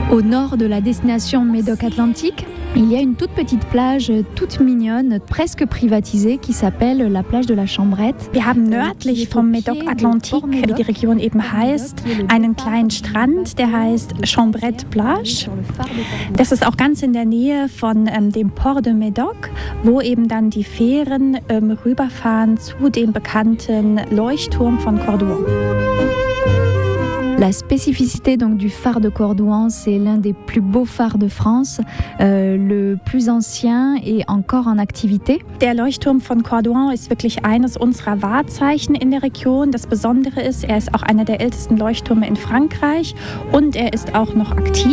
Au nord de la destination Médoc-Atlantique, il y a une toute petite plage, toute mignonne, presque privatisée, qui s'appelle la plage de la Chambrette. Wir haben nördlich vom Médoc-Atlantique, wie die Region eben heißt, einen kleinen Strand, der heißt Chambrette Plage. Das ist auch ganz in der Nähe von dem Port de Médoc, wo eben dann die Fähren rüberfahren zu dem bekannten Leuchtturm von Cordouan. La spécificité donc du phare de Cordouan, c'est l'un des plus beaux phares de France, le plus ancien et encore en activité. Der Leuchtturm von Cordouan ist wirklich eines unserer Wahrzeichen in der Region. Das Besondere ist, er ist auch einer der ältesten Leuchttürme in Frankreich und er ist auch noch aktiv.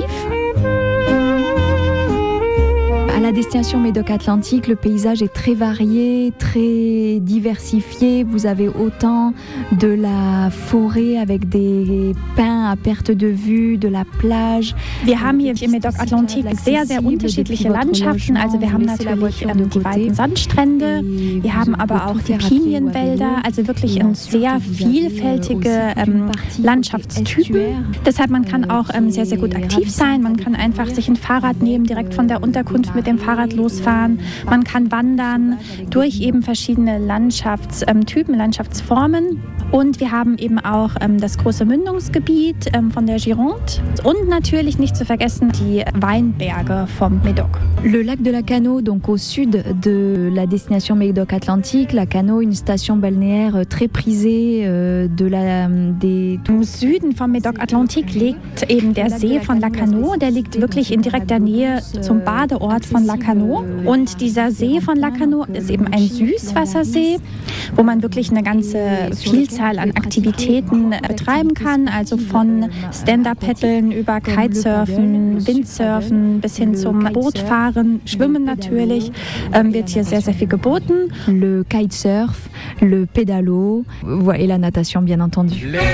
À la destination Médoc-Atlantique, le paysage est très varié, très diversifié. Vous avez autant de la forêt avec des pins à perte de vue, de la plage. Wir haben hier im Médoc-Atlantique sehr, sehr unterschiedliche Landschaften. Also wir haben natürlich die weiten Sandstrände, wir haben aber auch die Pinienwälder, also wirklich sehr vielfältige Landschaftstypen. Deshalb man kann auch sehr, sehr gut aktiv sein. Man kann einfach sich ein Fahrrad nehmen, direkt von der Unterkunft mit dem Fahrrad losfahren. Man kann wandern durch eben verschiedene Landschaftstypen, Landschaftsformen. Und wir haben eben auch das große Mündungsgebiet von der Gironde und natürlich nicht zu vergessen die Weinberge vom Médoc. Le lac de Lacanau, donc au sud de la destination Médoc-Atlantique, Lacanau, une station balnéaire très prisée Im Süden vom Médoc-Atlantique liegt eben der See von Lacanau. Der liegt wirklich in direkter Nähe zum Badeort von Lacanau. Und dieser See von Lacanau ist eben ein Süßwassersee, wo man wirklich eine ganze Vielzahl an Aktivitäten betreiben kann. Also von Stand-Up-Paddeln über Kitesurfen, Windsurfen bis hin zum Bootfahren, Schwimmen natürlich, wird hier sehr, sehr viel geboten. Le kitesurf, le pédalo et la natation bien entendu.